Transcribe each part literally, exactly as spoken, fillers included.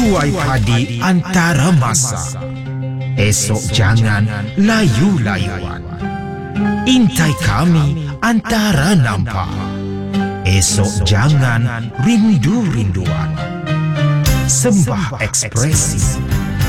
tuai padi antara masa. Esok jangan layu-layuan. Intai kami antara nampak. Esok jangan rindu-rinduan. Sembah ekspresi.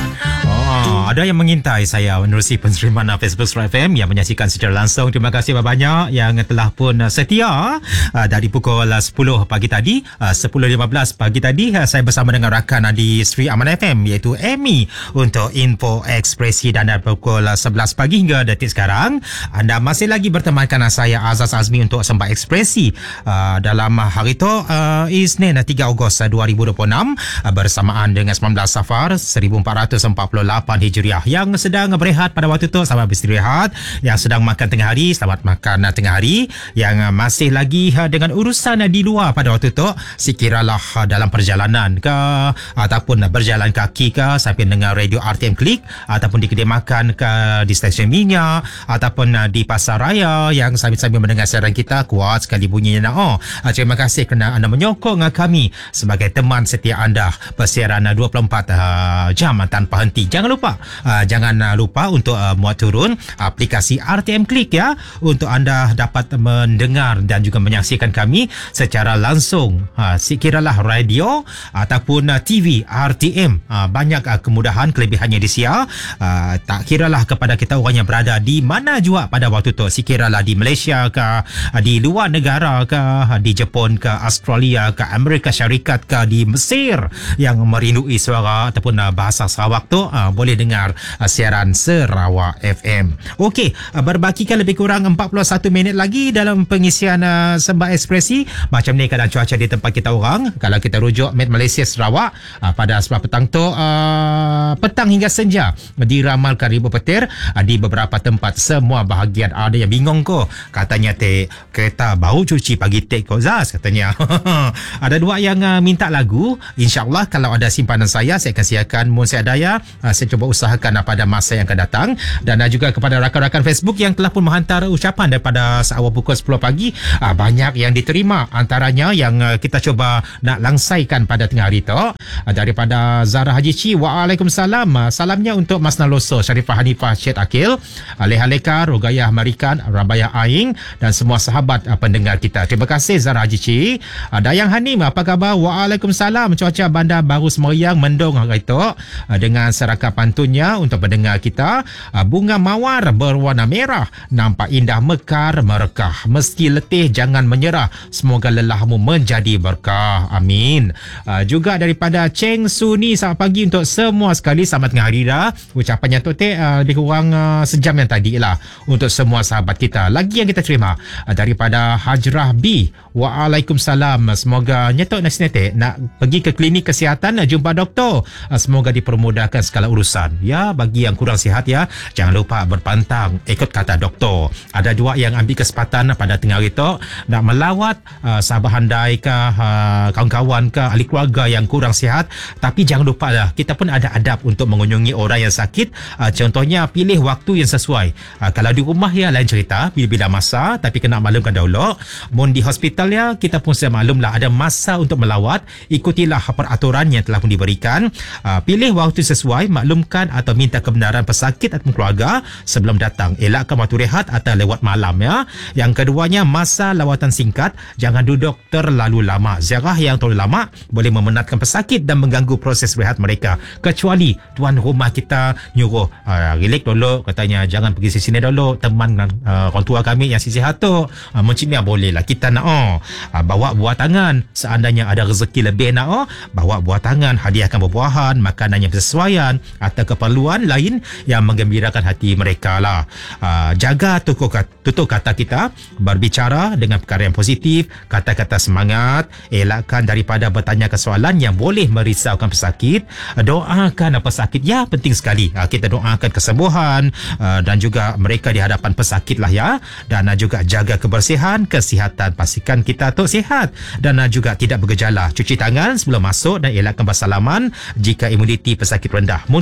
Oh, ada yang mengintai saya menerusi penerimaan Facebook F M yang menyaksikan secara langsung. Terima kasih banyak yang telah pun setia uh, dari pukul sepuluh pagi tadi, uh, sepuluh lima belas pagi tadi uh, saya bersama dengan rakan di Sri Aman F M iaitu Amy untuk info ekspresi, dan dari pukul sebelas pagi hingga detik sekarang anda masih lagi bertemankan saya Azaz Azmi untuk Sembah Ekspresi uh, dalam hari itu uh, Isnin tiga Ogos dua ribu dua puluh enam uh, bersamaan dengan sembilan belas Safar seribu empat ratus empat puluh lapan Hijriah. Yang sedang berehat pada waktu itu, selamat beristirahat. Yang sedang makan tengah hari, selamat makan tengah hari. Yang masih lagi dengan urusan di luar pada waktu itu, sekiralah dalam perjalanan ke ataupun berjalan kaki ke sambil dengar radio R T M Klik, ataupun di kedai makan ke di stesen minyak, ataupun di pasar raya yang sambil-sambil mendengar siaran kita, kuat sekali bunyinya. Oh, terima kasih kerana anda menyokong kami sebagai teman setia anda bersiaran dua puluh empat jam tanpa henti. Jangan lupa uh, jangan uh, lupa untuk uh, muat turun aplikasi R T M Klik ya, untuk anda dapat mendengar dan juga menyaksikan kami secara langsung. Uh, sekiralah radio ataupun uh, T V R T M, uh, banyak uh, kemudahan kelebihannya di sia. Uh, tak kiralah kepada kita orang yang berada di mana jua pada waktu tu, sekiralah di Malaysia ke, uh, di luar negara ke, uh, di Jepun ke, Australia ke, Amerika Syarikat ke, di Mesir yang merindui suara ataupun uh, bahasa Sarawak tu, uh, boleh dengar uh, siaran Sarawak F M. Okey, uh, berbakikan lebih kurang empat puluh satu minit lagi dalam pengisian uh, Sembah Ekspresi. Macam ni keadaan cuaca di tempat kita orang. Kalau kita rujuk Met Malaysia Sarawak, uh, pada sebelah petang tu uh, petang hingga senja diramalkan ribu petir uh, di beberapa tempat semua bahagian. Ada yang bingung ko, katanya te kereta bau cuci pagi tek ko Zaz katanya. Ada dua yang uh, minta lagu. InsyaAllah kalau ada simpanan saya, saya akan siarkan mun saya daya. Uh, saya cuba usahakan uh, pada masa yang akan datang. Dan uh, juga kepada rakan-rakan Facebook yang telah pun menghantar ucapan daripada seawal pukul sepuluh pagi, uh, banyak yang diterima. Antaranya yang uh, kita cuba nak langsaikan pada tengah hari tu, uh, daripada Zara Haji Ci. Waalaikumsalam. Uh, salamnya untuk Mas Naloso, Syarifah Hanifah, Syed Akil, uh, Leha Leka, Rogayah Marikan, Rabaya Aing dan semua sahabat uh, pendengar kita. Terima kasih Zara Haji Ci. uh, Dayang Hanim, apa khabar? Waalaikumsalam. Cuaca Bandar Baru Semeriang mendung hari itu uh, dengan seraka pantunnya untuk pendengar kita. Uh, bunga mawar berwarna merah nampak indah, mekar merekah. Meski letih jangan menyerah, semoga lelahmu menjadi berkah. Amin. Uh, juga daripada Cheng Suni, selamat pagi untuk semua sekali. Selamat tengah hari dah. Ucapannya tu teh uh, lebih kurang uh, sejam yang tadi lah untuk semua sahabat kita. Lagi yang kita terima uh, daripada Hajrah B. Waalaikumsalam. Semoga nyetok nasi netek nak pergi ke klinik kesihatan, nak jumpa doktor. Uh, semoga dipermudahkan segala urusan. Ya, bagi yang kurang sihat ya, jangan lupa berpantang ikut kata doktor. Ada dua yang ambil kesempatan pada tengah hari tu nak melawat uh, sahabat handai ke, uh, kawan-kawan ke, ahli keluarga yang kurang sihat. Tapi jangan lupa lah, kita pun ada adab untuk mengunjungi orang yang sakit. Uh, contohnya pilih waktu yang sesuai. Uh, kalau di rumah ya lain cerita, bila-bila masa, tapi kena maklumkan dahulu. Mun di hospital ya, kita pun sudah maklum lah ada masa untuk melawat. Ikutilah peraturan yang telah pun diberikan. Uh, pilih waktu sesuai, maklumkan atau minta kebenaran pesakit atau keluarga sebelum datang. Elakkan waktu rehat atau lewat malam ya. Yang keduanya, masa lawatan singkat, jangan duduk terlalu lama. Ziarah yang terlalu lama boleh memenatkan pesakit dan mengganggu proses rehat mereka. Kecuali tuan rumah kita nyuruh uh, relax dulu, katanya jangan pergi sini dulu, teman uh, orang tua kami yang sihat tu, uh, mencimia boleh lah. Kita nak oh, uh, bawa buah tangan. Seandainya ada rezeki lebih nak oh, bawa buah tangan, hadiahkan buah-buahan, makanan yang bersesuaian atau keperluan lain yang menggembirakan hati mereka lah. Uh, jaga tutur kata, tutur kata kita, berbicara dengan perkara yang positif, kata-kata semangat, elakkan daripada bertanya soalan yang boleh merisaukan pesakit. Doakan pesakit ya, penting sekali. Uh, kita doakan kesembuhan uh, dan juga mereka di hadapan pesakit lah ya. Dan uh, juga jaga kebersihan, kesihatan, pastikan kita tu sihat dan uh, juga tidak bergejala. Cuci tangan sebelum masuk dan elakkan bersalaman jika imuniti pesakit rendah. Mungkin kita tu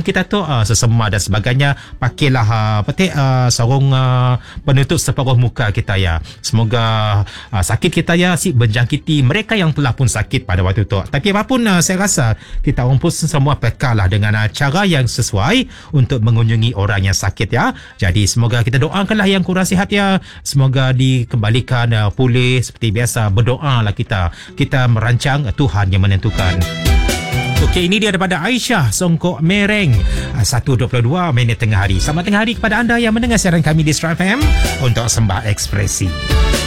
uh, sesama dan sebagainya. Pakailah uh, petik uh, sarung uh, penutup separuh muka kita ya. Semoga uh, sakit kita ya si menjangkiti mereka yang telah pun sakit pada waktu itu. Tapi apapun uh, saya rasa kita orang pun semua pekarlah dengan uh, cara yang sesuai untuk mengunjungi orang yang sakit ya. Jadi semoga kita doakanlah yang kurang sihat ya. Semoga dikembalikan uh, pulih seperti biasa. Berdoalah kita. Kita merancang, uh, Tuhan yang menentukan. Okey, ini dia daripada Aisyah Songkok Mereng, satu dua puluh dua minit tengah hari. Selamat tengah hari kepada anda yang mendengar siaran kami di Star F M untuk Sembah Ekspresi.